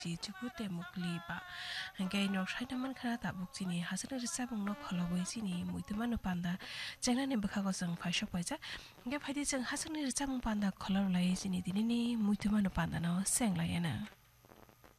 จีจุกุเตมุกลีบะหังเกยนอกใช้น้ำมันขนาดตาบุกจีนี่หาสักนิดจะบังนกขลาวจีนี่มุยตัวมันปันดาจังนั้นเนี่ยบุคคลก็ส่งไฟช็อปไปจ้ะเก็บให้ดีจังหาสักนิดจะบังปันดาขลาวไหลจีนี่ทีนี้มุยตัวมันปันดาเนาะเสียงไหลนะ